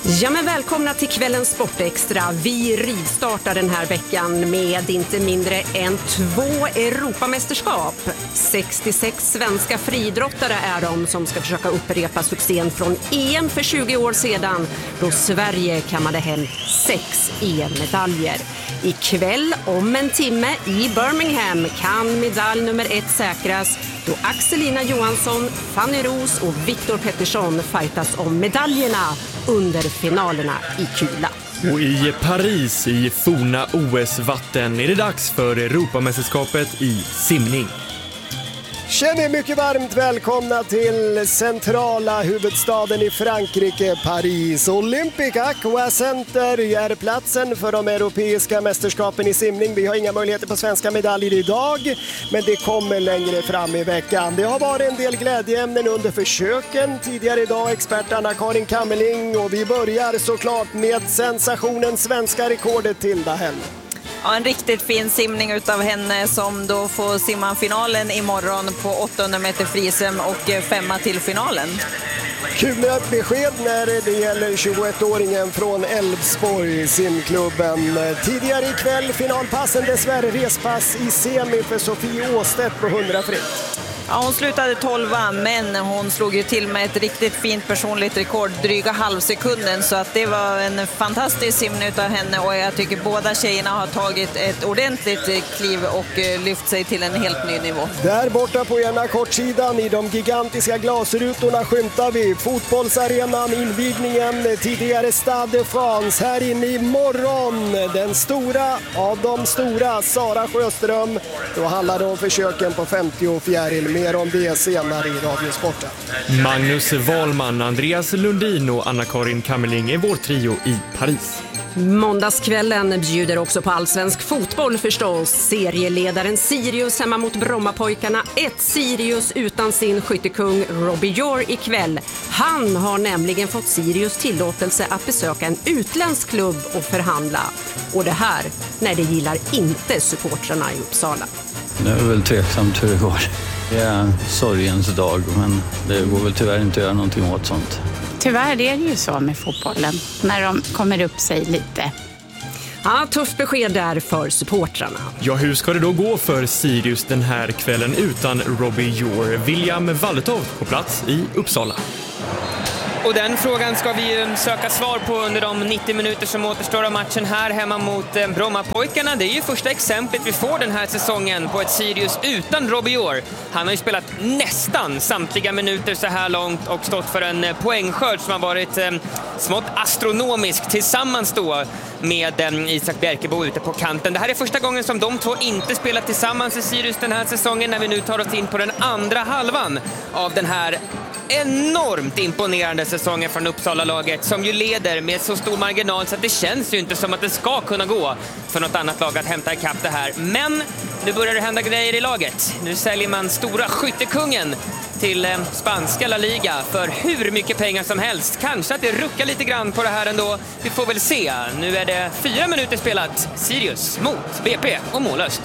Ja, men välkomna till kvällens Sportextra. Vi rivstartar den här veckan med inte mindre än 2 Europamästerskap. 66 svenska friidrottare är de som ska försöka upprepa succén från EM för 20 år sedan, då Sverige kammade hem 6 EM-medaljer. Ikväll om en timme i Birmingham kan medalj nummer 1 säkras, då Axelina Johansson, Fanny Ros och Viktor Pettersson fightas om medaljerna under finalerna i kula. Och i Paris i forna OS-vatten är det dags för Europamästerskapet i simning. Känner er mycket varmt välkomna till centrala huvudstaden i Frankrike, Paris. Olympic Aqua Center är platsen för de europeiska mästerskapen i simning. Vi har inga möjligheter på svenska medaljer idag, men det kommer längre fram i veckan. Det har varit en del glädjeämnen under försöken tidigare idag, expert Anna-Karin Kammerling, och vi börjar såklart med sensationen svenska rekordet Tilda Hell. Ja, en riktigt fin simning utav henne som då får simma finalen imorgon på 800 meter frisim och 5 till finalen. Kul besked när det gäller 21-åringen från Älvsborg, simklubben. Tidigare ikväll finalpassen, dessvärre respass i semi för Sofie Åstedt på 100 fritt. Ja, hon slutade 12, men hon slog ju till med ett riktigt fint personligt rekord, dryga halvsekunden, så att det var en fantastisk simning utav henne, och jag tycker båda tjejerna har tagit ett ordentligt kliv och lyft sig till en helt ny nivå. Där borta på ena kortsidan i de gigantiska glasrutorna skymtar vi fotbollsarenan, invigningen, tidigare Stade de France. Här inne i morgon, den stora av de stora, Sara Sjöström. Då handlar det om försöken på 50 och fjäril. Mer om det senare i Radiosporten. Magnus Wahlman, Andreas Lundin och Anna-Karin Kammerling är vår trio i Paris. Måndagskvällen bjuder också på allsvensk fotboll förstås. Serieledaren Sirius hemma mot Brommapojkarna. Ett Sirius utan sin skyttekung Robbie Jor ikväll. Han har nämligen fått Sirius tillåtelse att besöka en utländsk klubb och förhandla. Och det här, när det gillar inte supportrarna i Uppsala. Det är väl tveksamt hur det går. Det är sorgens dag, men det går väl tyvärr inte att göra någonting åt sånt. Tyvärr är det ju så med fotbollen, när de kommer upp sig lite. Ja, tufft besked där för supportrarna. Ja, hur ska det då gå för Sirius den här kvällen utan Robbie Jor? William Walletoft på plats i Uppsala. Och den frågan ska vi söka svar på under de 90 minuter som återstår av matchen här hemma mot Brommapojkarna. Det är ju första exemplet vi får den här säsongen på ett Sirius utan Robbie Jor. Han har ju spelat nästan samtliga minuter så här långt och stått för en poängskörd som har varit smått astronomisk tillsammans då med Isak Bjerkebo ute på kanten. Det här är första gången som de två inte spelat tillsammans i Sirius den här säsongen, när vi nu tar oss in på den andra halvan av den här enormt imponerande säsongen från Uppsala-laget, som ju leder med så stor marginal så att det känns ju inte som att det ska kunna gå för något annat lag att hämta ikapp det här. Men nu börjar det hända grejer i laget. Nu säljer man stora skyttekungen till spanska La Liga för hur mycket pengar som helst. Kanske att det ruckar lite grann på det här ändå. Vi får väl se. Nu är det 4 minuter spelat. Sirius mot BP och mållöst.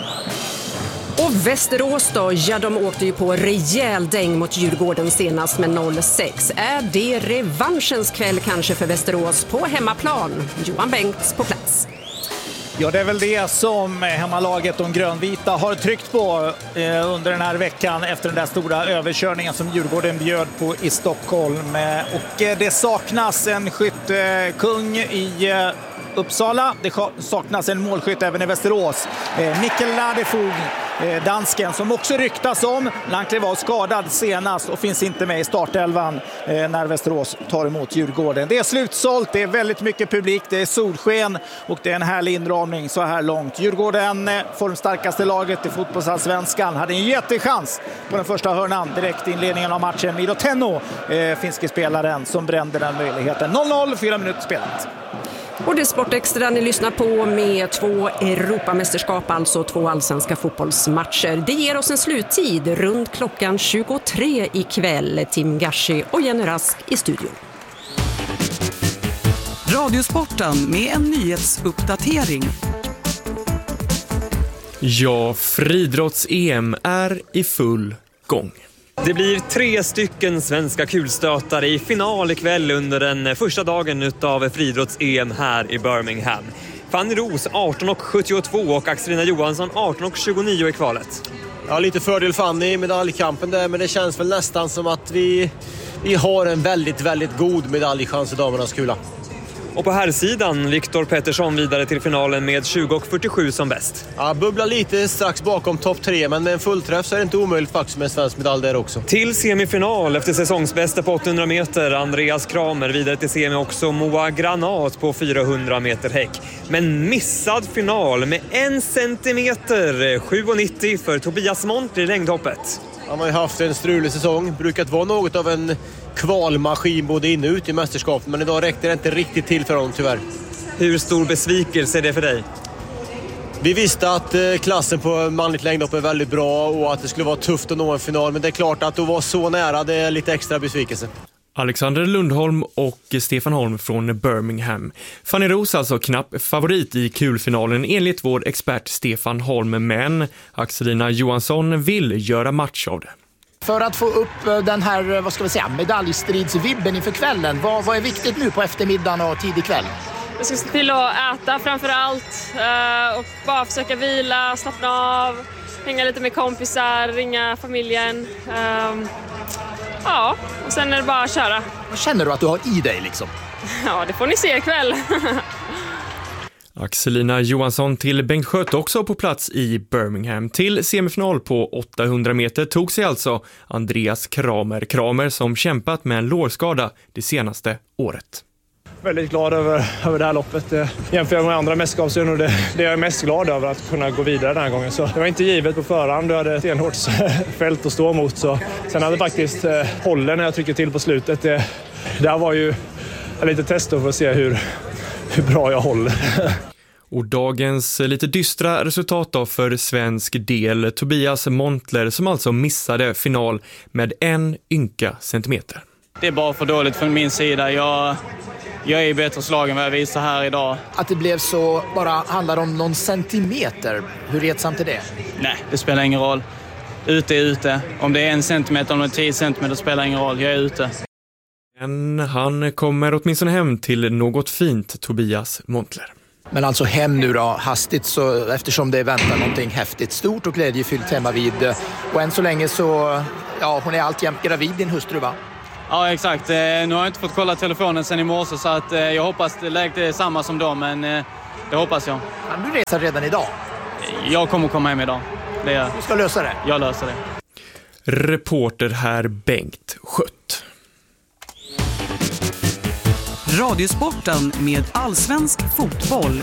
Och Västerås då, ja, de åkte ju på rejäl däng mot Djurgården senast med 0-6. Är det revanschens kväll kanske för Västerås på hemmaplan? Johan Bengts på plats. Ja, det är väl det som hemmalaget, de grönvita, har tryckt på under den här veckan efter den där stora överkörningen som Djurgården bjöd på i Stockholm. Och det saknas en skyttekung i Uppsala. Det saknas en målskytt även i Västerås. Mikkel Ladefog, dansken, som också ryktas om. Lankli var skadad senast och finns inte med i startelvan när Västerås tar emot Djurgården. Det är slutsålt, det är väldigt mycket publik, det är solsken och det är en härlig inramning så här långt. Djurgården, formstarkaste laget i fotbollsallsvenskan, hade en jättechans på den första hörnan direkt i inledningen av matchen. Miro Tenno, finske spelaren, som brände den möjligheten. 0-0, 4 minuter spelat. Och det är Sportextra ni lyssnar på med 2 Europamästerskap, alltså 2 allsvenska fotbollsmatcher. Det ger oss en sluttid runt klockan 23 ikväll. Tim Gashi och Jenny Rask i studion. Radiosporten med en nyhetsuppdatering. Ja, friidrotts-EM är i full gång. Det blir 3 stycken svenska kulstötare i final ikväll under den första dagen utav friidrotts-EM här i Birmingham. Fanny Roos 18,72 och Axelina Johansson 18,29 i kvalet. Ja, lite fördel Fanny i medaljkampen där, men det känns väl nästan som att vi har en väldigt, väldigt god medaljchans i damernas kula. Och på här sidan Viktor Pettersson vidare till finalen med 20,47 som bäst. Ja, bubblar lite strax bakom topp 3, men med en fullträff så är det inte omöjligt faktiskt med en svensk medalj där också. Till semifinal efter säsongsbästa på 800 meter, Andreas Kramer. Vidare till semi också Moa Granat på 400 meter häck. Men missad final med 1 centimeter, 7,90 för Tobias Montler i längdhoppet. Han har ju haft en strulig säsong, brukat vara något av en kvalmaskin både in och ut i mästerskapet, men idag räckte det inte riktigt till för honom tyvärr. Hur stor besvikelse är det för dig? Vi visste att klassen på manligt längdhopp är väldigt bra och att det skulle vara tufft att nå en final, men det är klart att vara så nära, det är lite extra besvikelse. Alexander Lundholm och Stefan Holm från Birmingham. Fanny Roos alltså knapp favorit i kulfinalen enligt vår expert Stefan Holm, men Axelina Johansson vill göra match av det. För att få upp den här, vad ska vi säga, medaljstridsvibben inför kvällen, vad är viktigt nu på eftermiddagen och tidig kväll? Jag ska se till att äta framför allt och bara försöka vila, slappna av, hänga lite med kompisar, ringa familjen. Ja, och sen är det bara att köra. Vad känner du att du har i dig liksom? Ja, det får ni se ikväll. Axelina Johansson till Bengt Sköt också på plats i Birmingham. Till semifinal på 800 meter tog sig alltså Andreas Kramer som kämpat med en lårskada det senaste året. Väldigt glad över det här loppet. Jämfört med andra mästerskapsrundor, det är jag mest glad över att kunna gå vidare den här gången. Så det var inte givet på förhand, du hade ett stenhårt fält att stå mot. Så. Sen hade faktiskt hållen när jag trycker till på slutet. Det här var ju lite test för att se hur bra jag håller. Och dagens lite dystra resultat då för svensk del. Tobias Montler som alltså missade final med 1 ynka centimeter. Det är bara för dåligt från min sida. Jag är i bättre slag än vad jag visar här idag. Att det blev så bara handlar om någon centimeter. Hur retsamt är det? Nej, det spelar ingen roll. Ute är ute. Om det är 1 centimeter eller 10 centimeter spelar ingen roll. Jag är ute. Men han kommer åtminstone hem till något fint, Tobias Montler. Men alltså hem nu då, hastigt, så eftersom det väntar någonting häftigt, stort och glädjefyllt hemma vid. Och än så länge så, ja, hon är alltjämt gravid, din hustru va? Ja, exakt. Nu har jag inte fått kolla telefonen sen i morse så att jag hoppas det läget är samma som dem, men det hoppas jag. Kan du resa redan idag? Jag kommer komma hem idag. Du ska lösa det? Jag löser det. Reporter här Bengt Sköt. Radiosporten med allsvensk fotboll.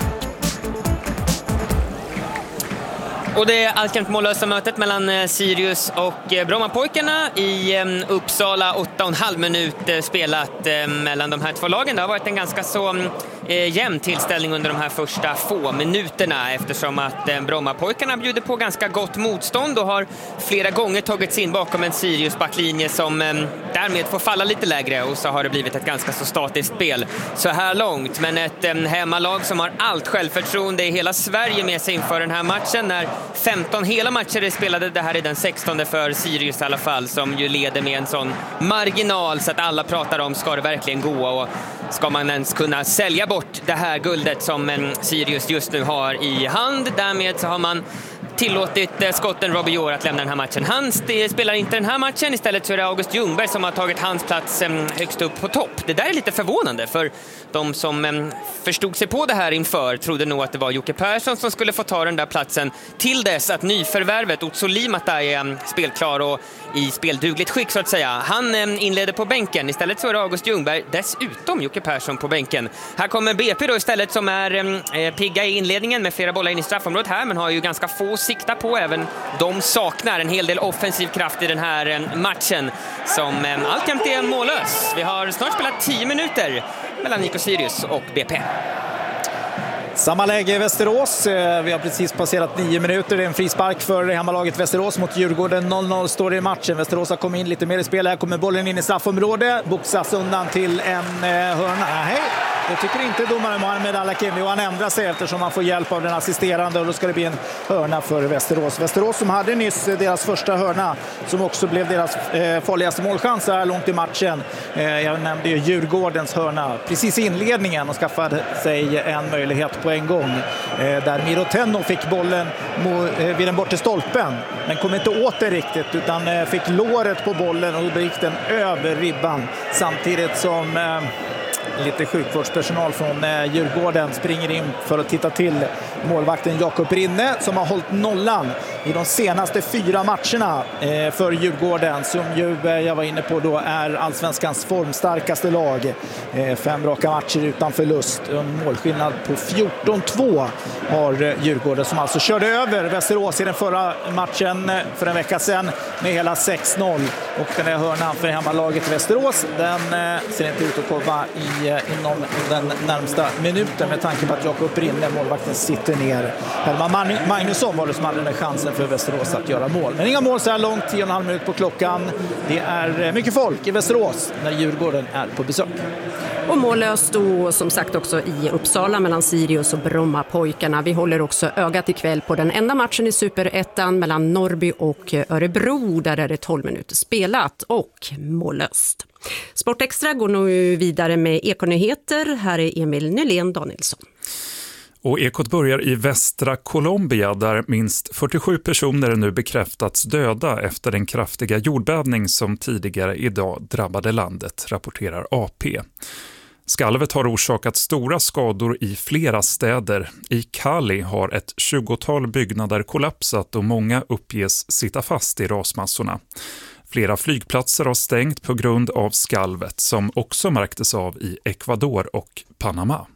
Och det är alltjämt mållösa mötet mellan Sirius och Brommapojkarna i Uppsala. 8,5 minuter spelat mellan de här två lagen. Det har varit en ganska så jämn tillställning under de här första få minuterna eftersom att Brommapojkarna bjuder på ganska gott motstånd och har flera gånger tagits in bakom en Sirius backlinje som därmed får falla lite lägre, och så har det blivit ett ganska så statiskt spel så här långt. Men ett hemmalag som har allt självförtroende i hela Sverige med sig inför den här matchen, när 15 hela matcher är spelade. Det här är den 16:e för Sirius i alla fall, som ju leder med en sån marginal så att alla pratar om, ska det verkligen gå och ska man ens kunna sälja bort det här guldet som Sirius just nu har i hand. Därmed så har man tillåtit skotten Robbie Jour att lämna den här matchen. Han spelar inte den här matchen. Istället så är det August Ljungberg som har tagit hans plats högst upp på topp. Det där är lite förvånande, för de som förstod sig på det här inför trodde nog att det var Jocke Persson som skulle få ta den där platsen, till dess att nyförvärvet Otso Limata är spelklar och i speldugligt skick så att säga. Han inleder på bänken. Istället så är det August Ljungberg, dessutom Jocke Persson på bänken. Här kommer BP då istället, som är pigga i inledningen med flera bollar in i straffområdet här, men har ju ganska få sikta på. Även de saknar en hel del offensiv kraft i den här matchen som alltjämt är mållös. Vi har snart spelat 10 minuter mellan Nico Sirius och BP. Samma läge i Västerås. Vi har precis passerat 9 minuter. Det är en frispark för hemmalaget Västerås mot Djurgården. 0-0 står i matchen. Västerås har kommit in lite mer i spel. Här kommer bollen in i straffområdet. Boxas undan till en hörna. Nej, Det tycker inte domaren Mohamed Al-Hakimi, och han ändrar sig eftersom han får hjälp av den assisterande, och då ska det bli en hörna för Västerås. Västerås som hade nyss deras första hörna, som också blev deras farligaste målchans så här långt i matchen. Jag nämnde ju Djurgårdens hörna precis i inledningen och skaffade sig en möjlighet på en gång. Där Miro Tenno fick bollen vid den bortre stolpen, men kom inte åt den riktigt utan fick låret på bollen och då gick den över ribban, samtidigt som lite sjukvårdspersonal från Djurgården springer in för att titta till målvakten Jakob Rinne, som har hållit nollan i de senaste 4 matcherna för Djurgården, som ju jag var inne på då är allsvenskans formstarkaste lag. 5 raka matcher utan förlust, en målskillnad på 14-2 har Djurgården, som alltså körde över Västerås i den förra matchen för en vecka sedan med hela 6-0. Och den här hörnan för hemmalaget Västerås, den ser inte ut att komma inom den närmsta minuten, med tanke på att Jakob Rinne, målvakten, sitter ner. Helman Magnusson var det som hade den chansen för Västerås att göra mål. Men inga mål så här långt, 10,5 minuter på klockan. Det är mycket folk i Västerås när Djurgården är på besök. Och mållöst då som sagt också i Uppsala mellan Sirius och Brommapojkarna. Vi håller också ögat ikväll på den enda matchen i Superettan mellan Norrby och Örebro. Där är det 12 minuter spelat och mållöst. Sportextra går nu vidare med Ekonyheter. Här är Emil Nylén Danielsson. Och Ekot börjar i västra Colombia, där minst 47 personer nu bekräftats döda efter den kraftiga jordbävning som tidigare idag drabbade landet, rapporterar AP. Skalvet har orsakat stora skador i flera städer. I Cali har ett 20-tal byggnader kollapsat och många uppges sitta fast i rasmassorna. Flera flygplatser har stängt på grund av skalvet, som också märktes av i Ecuador och Panama.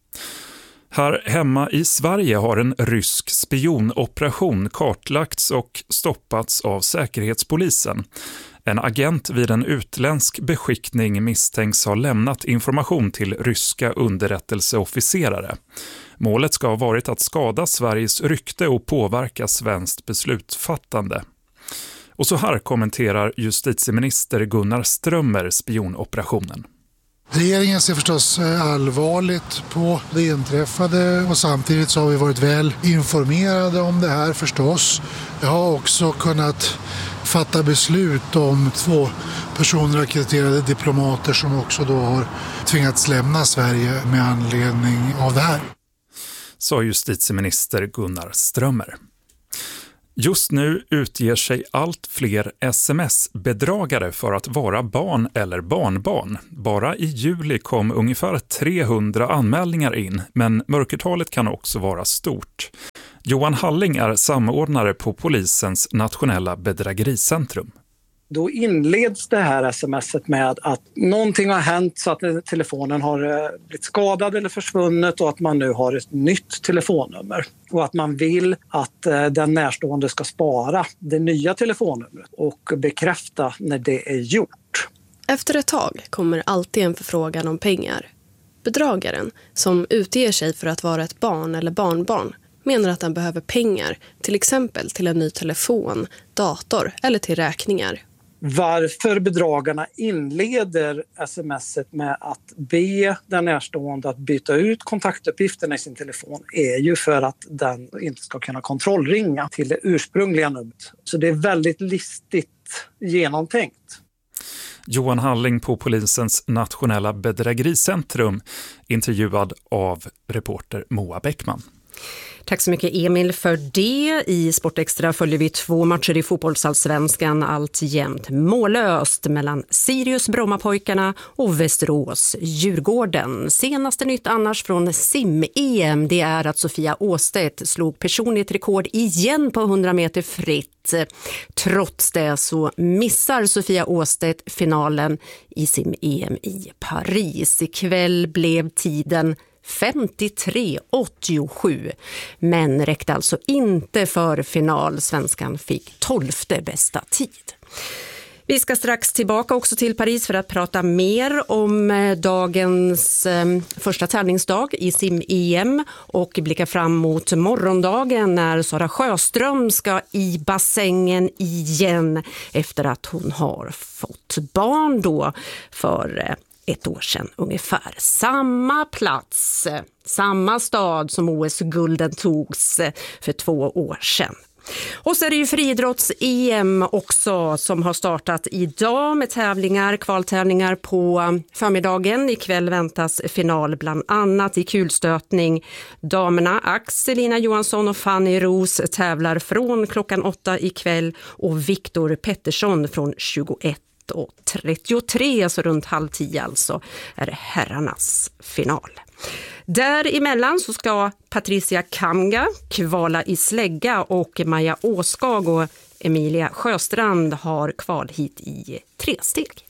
Här hemma i Sverige har en rysk spionoperation kartlagts och stoppats av Säkerhetspolisen. En agent vid en utländsk beskickning misstänks ha lämnat information till ryska underrättelseofficerare. Målet ska ha varit att skada Sveriges rykte och påverka svenskt beslutsfattande. Och så här kommenterar justitieminister Gunnar Strömmer spionoperationen. Regeringen ser förstås allvarligt på det inträffade och samtidigt så har vi varit väl informerade om det här förstås. Jag har också kunnat fatta beslut om 2 personrekryterade diplomater som också då har tvingats lämna Sverige med anledning av det här. Sa justitieminister Gunnar Strömmer. Just nu utger sig allt fler sms-bedragare för att vara barn eller barnbarn. Bara i juli kom ungefär 300 anmälningar in, men mörkertalet kan också vara stort. Johan Halling är samordnare på polisens nationella bedrägericentrum. Då inleds det här sms:et med att någonting har hänt så att telefonen har blivit skadad eller försvunnit och att man nu har ett nytt telefonnummer. Och att man vill att den närstående ska spara det nya telefonnumret och bekräfta när det är gjort. Efter ett tag kommer alltid en förfrågan om pengar. Bedragaren, som utger sig för att vara ett barn eller barnbarn, menar att han behöver pengar, till exempel till en ny telefon, dator eller till räkningar. Varför bedragarna inleder sms:et med att be den närstående att byta ut kontaktuppgifterna i sin telefon är ju för att den inte ska kunna kontrollringa till det ursprungliga numret. Så det är väldigt listigt genomtänkt. Johan Halling på polisens nationella bedrägericentrum, intervjuad av reporter Moa Bäckman. Tack så mycket Emil för det. I Sportextra följer vi 2 matcher i fotbollsallsvenskan, allt jämnt mållöst mellan Sirius Brommapojkarna och Västerås Djurgården. Senaste nytt annars från sim-EM, det är att Sofia Åstedt slog personligt rekord igen på 100 meter fritt. Trots det så missar Sofia Åstedt finalen i sim-EM i Paris. Ikväll blev tiden 53,87, men räckte alltså inte för final. Svenskan fick 12:e bästa tid. Vi ska strax tillbaka också till Paris för att prata mer om dagens första tävlingsdag i sim-EM och blicka fram mot morgondagen när Sara Sjöström ska i bassängen igen efter att hon har fått barn då för ett år sedan ungefär. Samma plats, samma stad som OS-gulden togs för 2 år sedan. Och så är det ju friidrotts-EM också som har startat idag med kvaltävlingar på förmiddagen. Ikväll väntas final bland annat i kulstötning. Damerna Axelina Johansson och Fanny Ros tävlar från klockan 8 ikväll och Viktor Pettersson från 21:33, så runt 9:30 alltså, är det herrarnas final. Däremellan så ska Patricia Kamga kvala i slägga och Maja Åskag och Emilia Sjöstrand har kval hit i 3 steg.